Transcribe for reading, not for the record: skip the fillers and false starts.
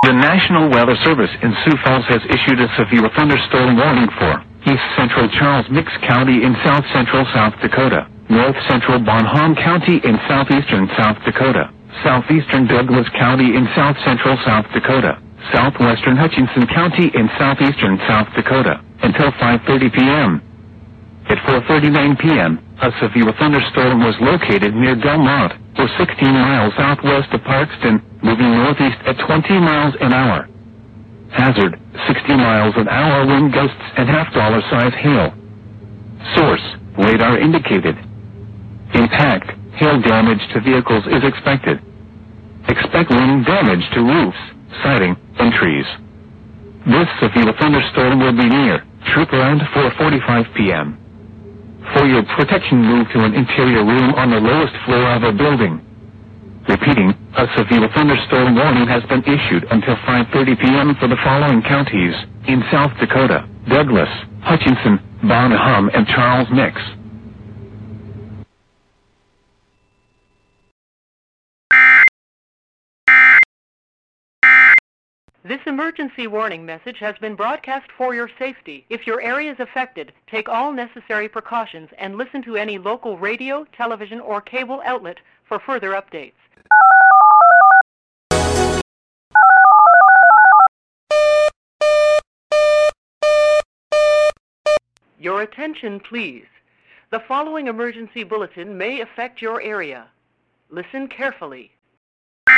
The National Weather Service in Sioux Falls has issued a severe thunderstorm warning for East Central Charles Mix County in South Central South Dakota, North Central Bonham County in Southeastern South Dakota, Southeastern Douglas County in South Central South Dakota, Southwestern Hutchinson County in Southeastern South Dakota, until 5:30 p.m. At 4:39 p.m., a severe thunderstorm was located near Delmont, or 16 miles southwest of Parkston, moving northeast at 20 miles an hour. Hazard, 60 miles an hour wind gusts and half-dollar size hail. Source, radar indicated. Impact, hail damage to vehicles is expected. Expect wind damage to roofs, siding, and trees. This severe thunderstorm will be near Troop around 4:45 p.m. For your protection, move to an interior room on the lowest floor of a building. Repeating, a severe thunderstorm warning has been issued until 5:30 p.m. for the following counties in South Dakota: Douglas, Hutchinson, Bonham, and Charles Mix. This emergency warning message has been broadcast for your safety. If your area is affected, take all necessary precautions and listen to any local radio, television, or cable outlet for further updates. Your attention, please. The following emergency bulletin may affect your area. Listen carefully.